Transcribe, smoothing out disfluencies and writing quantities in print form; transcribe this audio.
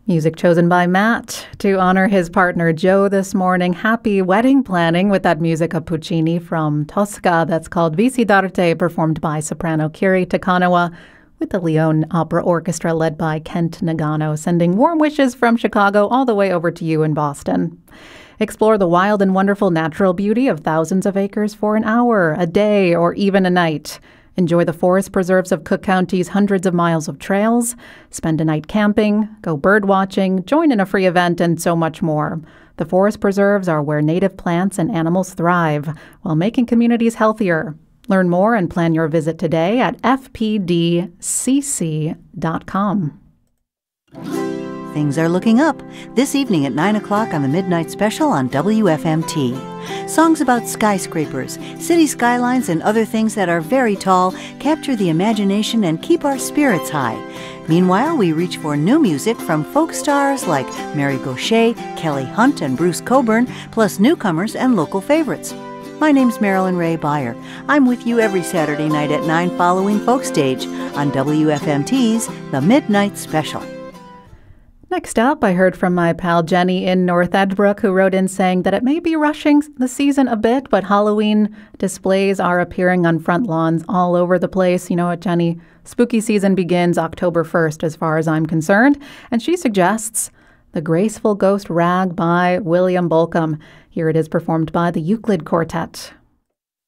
Music chosen by Matt to honor his partner Joe this morning. Happy wedding planning with that music of Puccini from Tosca that's called Visi d'Arte, performed by soprano Kiri Takanawa with the Leone Opera Orchestra led by Kent Nagano, sending warm wishes from Chicago all the way over to you in Boston. Explore the wild and wonderful natural beauty of thousands of acres for an hour, a day, or even a night. Enjoy the forest preserves of Cook County's hundreds of miles of trails, spend a night camping, go bird watching, join in a free event, and so much more. The forest preserves are where native plants and animals thrive while making communities healthier. Learn more and plan your visit today at fpdcc.com. Things are looking up this evening at 9 o'clock on the Midnight Special on WFMT. Songs about skyscrapers, city skylines, and other things that are very tall capture the imagination and keep our spirits high. Meanwhile, we reach for new music from folk stars like Mary Gauthier, Kelly Hunt, and Bruce Cockburn, plus newcomers and local favorites. My name's Marilyn Ray Beyer. I'm with you every Saturday night at 9 following Folk Stage on WFMT's The Midnight Special. Next up, I heard from my pal Jenny in North Edgebrook, who wrote in saying that it may be rushing the season a bit, but Halloween displays are appearing on front lawns all over the place. You know what, Jenny? Spooky season begins October 1st, as far as I'm concerned. And she suggests The Graceful Ghost Rag by William Bolcom. Here it is performed by the Euclid Quartet.